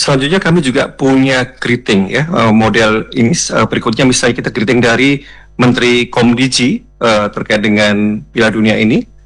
selanjutnya kami juga punya greeting ya, model ini berikutnya misalnya kita greeting dari Menteri Komdigi terkait dengan Piala Dunia ini.